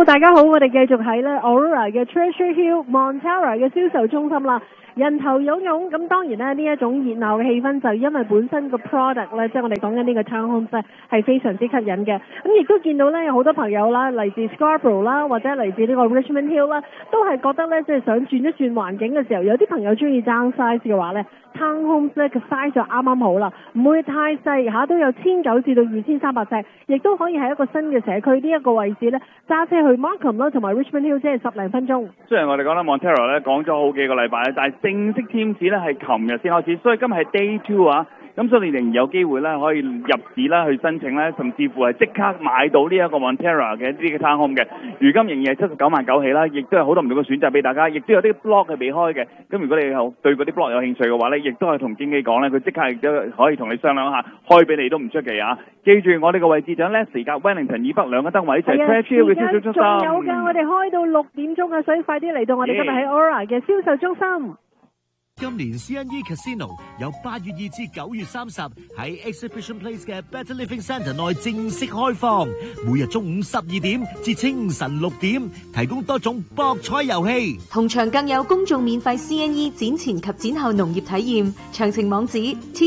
Hello， 大家好，我哋繼續喺咧 Aurora 嘅 Treasure Hill Montara 嘅銷售中心啦，人頭湧湧，咁當然咧呢一種熱鬧嘅氣氛就因為本身個 product 咧，即係我哋講緊呢個 townhomes 咧係非常之吸引嘅，咁亦都見到咧有好多朋友啦，嚟自 Scarborough 啦，或者嚟自呢個 Richmond Hill 啦，都係覺得咧即係想轉一轉環境嘅時候，有啲朋友中意 downsize 嘅話咧 ，townhomes 咧個 size 就啱啱好啦，唔會太細嚇，都有1900至到2300尺，亦都可以係一個新嘅社區，呢一個位置咧揸車去 Markham 啦，同埋 Richmond Hill 即係10零分鐘。 雖然我哋講咧 Montara 咧講咗好幾個禮拜咧，但係正式簽字咧係琴日先開始，所以今日係 Day 2啊。咁所以你仍然有機會咧可以入市啦，去申請咧，甚至乎係即刻買到呢一個 Montara 嘅呢啲嘅 townhome 嘅。如今仍然係79萬9起啦，亦都有好多唔同嘅選擇俾大家，亦都有啲 block 係未開嘅。咁如果你對嗰啲 block 有興趣嘅話咧，亦都係同經紀講咧，佢即刻亦都可以同你商量一下，開俾你都唔出奇啊！記住我哋嘅位置就喺 Leslie 隔 Wellington 以北兩個燈位，就係 Treasure Hill 嘅銷售中心。 仲有㗎，我哋開到6點鐘啊，所以快啲嚟到我哋今日喺 Aurora 嘅銷售中心。 今年 CNE Casino 由8月2至9月30喺 Exhibition Place 嘅 Better Living Centre 內正式開放，每日中午12點至清晨6點，提供多種博彩遊戲， 同場更有公眾免費 CNE 展前及展後農業體驗，詳情網址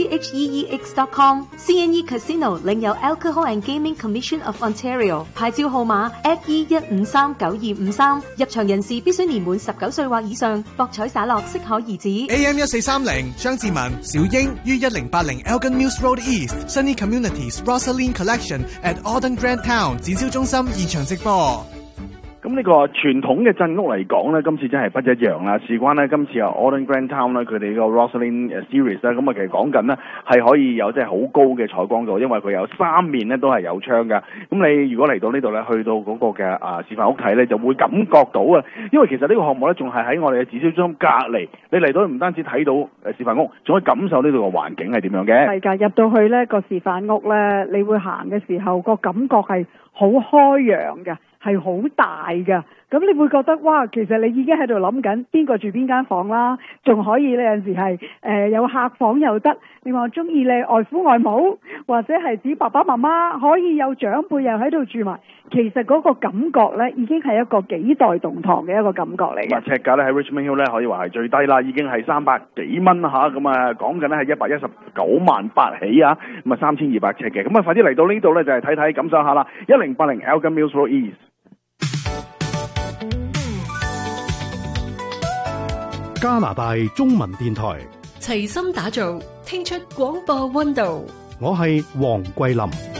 theex.com。CNE Casino 領有 Alcohol and Gaming Commission of Ontario 牌照號碼 FE1539253，入場人士必須年滿19歲或以上，博彩灑落適可而止。 AM1430張志文、小英於1080 Elgin Mills Road East Sunny Communities Rosaline Collection at Auden Grand Town 展銷中心現場直播。 咁呢個傳統嘅鎮屋嚟講咧，今次真係不一樣啦。事關咧，今次啊 Auden Grand Town 咧，佢哋呢個 Rosaline Series 咧，咁啊其實講緊呢係可以有即係好高嘅採光度，因為佢有3面咧都係有窗㗎。咁你如果嚟到呢度咧，去到嗰個嘅示範屋睇咧，就會感覺到啊，因為其實呢個項目咧仲係喺我哋嘅展銷中心隔離，你嚟到唔單止睇到示範屋，仲可以感受呢度嘅環境係點樣嘅。 係㗎，入到去咧個示範屋咧，你會行嘅時候個感覺係好開揚嘅。係好大㗎，咁你會覺得哇，其實你已經喺度諗緊邊個住邊間房啦，仲可以呢有陣時係有客房又得，你話中意你外父外母或者係指爸爸媽媽，可以有長輩又喺度住埋，其實嗰個感覺呢已經係一個幾代同堂嘅一個感覺嚟嘅。 尺價咧喺 Richmond Hill 咧可以話係最低啦，已經係300幾蚊嚇，咁啊講緊咧係119萬8起啊，咁啊3200尺嘅，咁啊快啲嚟到呢度咧就係睇睇感受下啦，1080 Elgin Mills Road East。 加拿大中文電台齊心打造，聽出廣播溫度。 我係黃桂林。